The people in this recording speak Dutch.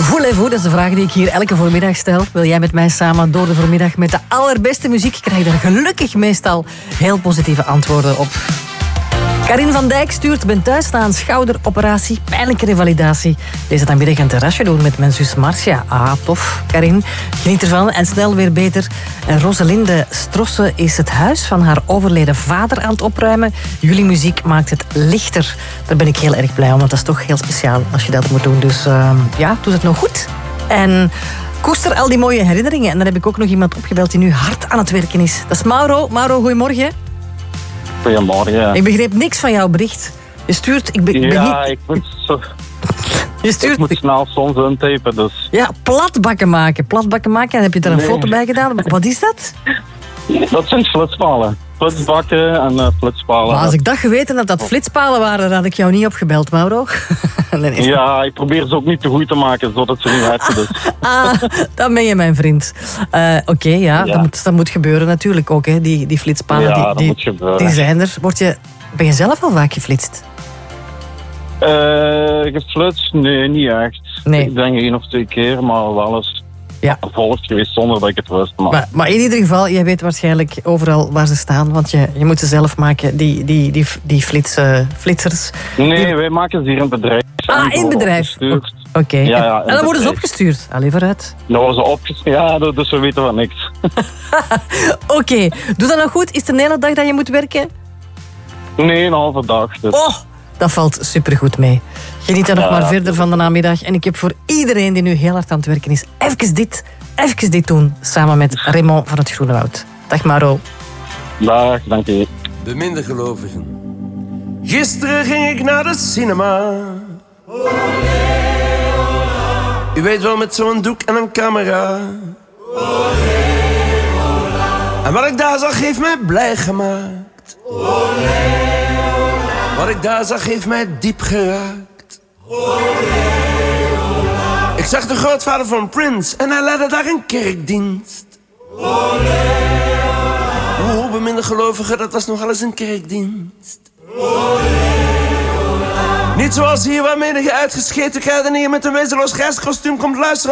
Voulez-vous, dat is de vraag die ik hier elke voormiddag stel. Wil jij met mij samen door de voormiddag met de allerbeste muziek? Krijg je er gelukkig meestal heel positieve antwoorden op. Karin van Dijk stuurt: ben thuis na een schouderoperatie, pijnlijke revalidatie. Deze namiddag een terrasje doen met mijn zus Marcia. Ah, tof, Karin. Geniet ervan en snel weer beter. En Roselinde Strosse is het huis van haar overleden vader aan het opruimen. Jullie muziek maakt het lichter. Daar ben ik heel erg blij om, want dat is toch heel speciaal als je dat moet doen. Dus ja, doe het nog goed. En koester al die mooie herinneringen. En dan heb ik ook nog iemand opgebeld die nu hard aan het werken is. Dat is Mauro. Mauro, goedemorgen. Goedemorgen. Ik begreep niks van jouw bericht. Je stuurt... Ik moet snel soms intypen, dus... Ja, platbakken maken. Platbakken maken, en heb je er een foto bij gedaan? Wat is dat? Dat zijn flitspalen. Flitsbakken en flitspalen. Maar als ik dat geweten had dat flitspalen waren, dan had ik jou niet opgebeld, Mauro. Nee. Ja, ik probeer ze ook niet te goed te maken, zodat ze niet hersen. Dus. Dan ben je mijn vriend. Oké, ja. Dat moet gebeuren natuurlijk ook, hè. Die flitspalen, ja, dat moet gebeuren. Die zijn er. Ben je zelf al vaak geflitst? Geflitst? Nee, niet echt. Nee. Ik denk 1 of 2 keer, maar wel eens gevolgd geweest zonder dat ik het wist. Maar in ieder geval, jij weet waarschijnlijk overal waar ze staan, want je moet ze zelf maken, die flitsers. Nee, wij maken ze hier in het bedrijf. In het bedrijf? Oké. Ja, en dan worden ze opgestuurd. Allee, vooruit. Dan worden ze opgestuurd, ja, dus we weten van niks. Oké. Doe dat nog goed? Is het een hele dag dat je moet werken? Nee, een halve dag. Dus. Oh, dat valt supergoed mee. Geniet er nog maar verder van de namiddag. En ik heb voor iedereen die nu heel hard aan het werken is, even dit doen, samen met Raymond van het Groene Woud. Dag Maro. Dag, dank je. Beminde gelovigen. Gisteren ging ik naar de cinema. U weet wel, met zo'n doek en een camera. En wat ik daar zag heeft mij blij gemaakt. Wat ik daar zag heeft mij diep geraakt. Ik zag de grootvader van Prince en hij leidde daar een kerkdienst. Hoe beminde gelovigen, dat was nogal eens een kerkdienst. Niet zoals hier waarmee je uitgescheten kruidenier met een wezenloos grijs kostuum komt luisteren